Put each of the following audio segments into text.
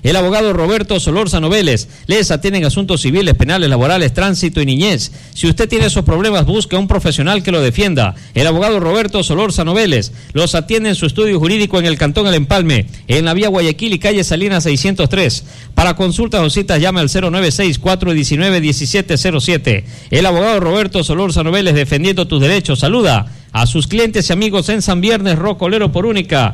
el abogado Roberto Solórzano Vélez. Les atienden asuntos civiles, penales, laborales, tránsito y niñez. Si usted tiene esos problemas, busque a un profesional que lo defienda. El abogado Roberto Solórzano Vélez los atiende en su estudio jurídico en el Cantón El Empalme, en la vía Guayaquil y calle Salinas 603. Para consultas o citas llame al 096-419-1707. El abogado Roberto Solórzano Vélez, defendiendo tus derechos. Saluda a sus clientes y amigos en San Viernes, Rocolero por Única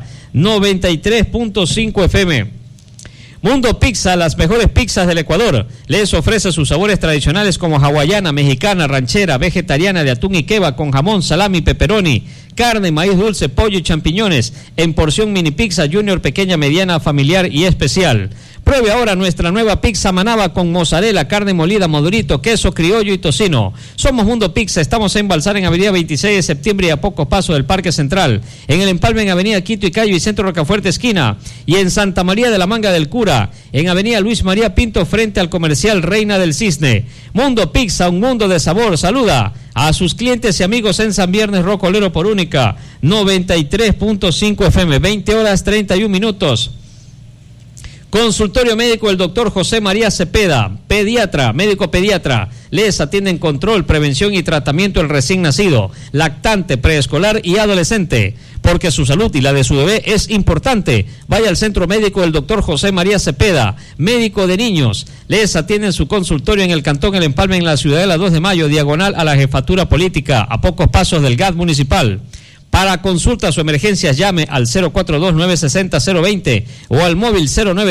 93.5 FM. Mundo Pizza, las mejores pizzas del Ecuador. Les ofrece sus sabores tradicionales como hawaiana, mexicana, ranchera, vegetariana, de atún y queva, con jamón, salami, pepperoni, carne, maíz dulce, pollo y champiñones, en porción mini pizza, junior, pequeña, mediana, familiar y especial. Pruebe ahora nuestra nueva pizza manaba con mozzarella, carne molida, madurito, queso criollo y tocino. Somos Mundo Pizza, estamos en Balsar en avenida 26 de septiembre y a pocos pasos del Parque Central. En El Empalme en avenida Quito y Cayo y Centro Rocafuerte esquina. Y en Santa María de la Manga del Cura, en avenida Luis María Pinto frente al comercial Reina del Cisne. Mundo Pizza, un mundo de sabor. Saluda a sus clientes y amigos en San Viernes, Rocolero por Única 93.5 FM, 20 horas 31 minutos. Consultorio médico del doctor José María Cepeda, pediatra, médico pediatra. Les atienden control, prevención y tratamiento del recién nacido, lactante, preescolar y adolescente. Porque su salud y la de su bebé es importante. Vaya al centro médico del doctor José María Cepeda, médico de niños. Les atienden su consultorio en el Cantón El Empalme, en la Ciudadela 2 de Mayo, diagonal a la Jefatura Política, a pocos pasos del GAT municipal. Para consultas o emergencias llame al 042-960-020 o al móvil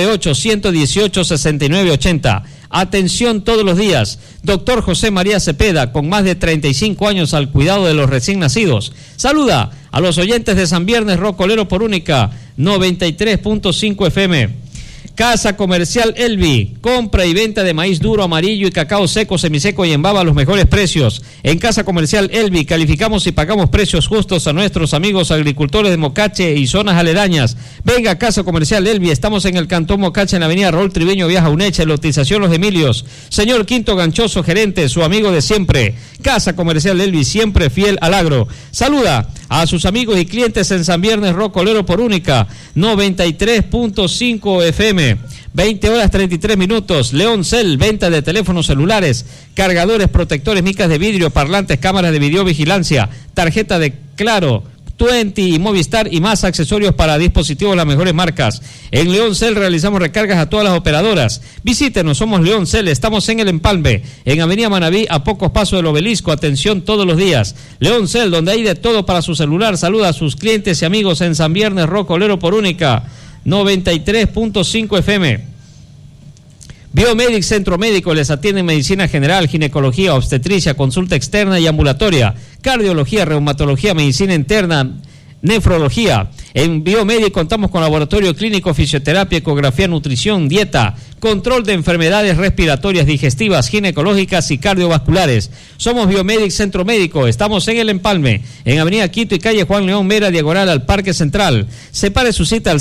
098-118-6980. Atención todos los días. Doctor José María Cepeda, con más de 35 años al cuidado de los recién nacidos. Saluda a los oyentes de San Viernes, Rocolero por Única 93.5 FM. Casa Comercial Elvi, compra y venta de maíz duro, amarillo y cacao seco, semiseco y en baba a los mejores precios. En Casa Comercial Elvi calificamos y pagamos precios justos a nuestros amigos agricultores de Mocache y zonas aledañas. Venga a Casa Comercial Elvi, estamos en el Cantón Mocache, en la avenida Raúl Triviño, Vieja Uneche, lotización Los Emilios. Señor Quinto Ganchoso, gerente, su amigo de siempre. Casa Comercial Elvi, siempre fiel al agro. Saluda a sus amigos y clientes en San Viernes, Rocolero por Única 93.5 FM. 20 horas 33 minutos. León Cell, venta de teléfonos celulares, cargadores, protectores, micas de vidrio, parlantes, cámaras de videovigilancia, tarjeta de Claro, 20 y Movistar y más accesorios para dispositivos, las mejores marcas. En León Cell realizamos recargas a todas las operadoras. Visítenos, somos León Cell, estamos en El Empalme, en avenida Manabí, a pocos pasos del Obelisco. Atención todos los días. León Cell, donde hay de todo para su celular. Saluda a sus clientes y amigos en San Viernes, Rocolero por Única 93.5 FM. Biomedic Centro Médico, les atiende medicina general, ginecología, obstetricia, consulta externa y ambulatoria, cardiología, reumatología, medicina interna, nefrología. En Biomedic contamos con laboratorio clínico, fisioterapia, ecografía, nutrición, dieta, control de enfermedades respiratorias, digestivas, ginecológicas y cardiovasculares. Somos Biomedic Centro Médico, estamos en El Empalme, en avenida Quito y calle Juan León Mera, diagonal al Parque Central. Separe su cita al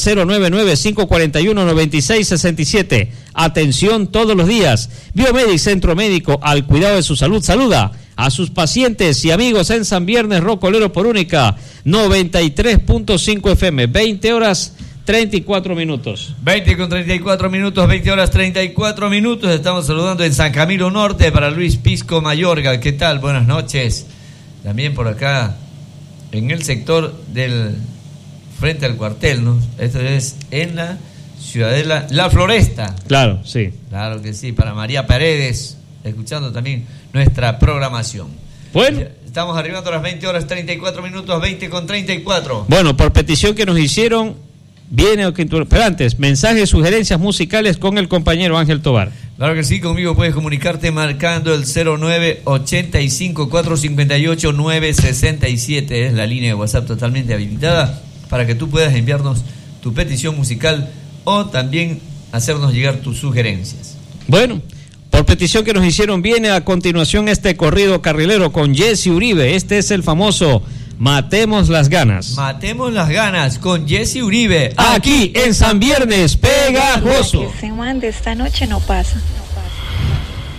099-541-9667. Atención todos los días. Biomedic Centro Médico, al cuidado de su salud. Saluda a sus pacientes y amigos en San Viernes, Rocolero por Única 93.5 FM, 20 horas 34 minutos. 20 con 34 minutos, 20 horas 34 minutos. Estamos saludando en San Camilo Norte para Luis Pisco Mayorga. ¿Qué tal? Buenas noches. También por acá en el sector del frente al cuartel, ¿no? Esto es en la Ciudadela La Floresta. Claro, sí. Claro que sí, para María Paredes, escuchando también nuestra programación. Bueno, estamos arribando a las 20 horas 34 minutos, 20 con 34. Bueno, por petición que nos hicieron, viene, pero antes, mensajes, sugerencias musicales con el compañero Ángel Tobar. Claro que sí, conmigo puedes comunicarte marcando el 0985-458-967, es la línea de WhatsApp totalmente habilitada para que tú puedas enviarnos tu petición musical o también hacernos llegar tus sugerencias. Bueno, por petición que nos hicieron, viene a continuación este corrido carrilero con Jesse Uribe. Este es el famoso Matemos las Ganas. Matemos las Ganas con Jesse Uribe, aquí en San Viernes Pegajoso. Que se mande esta noche no pasa.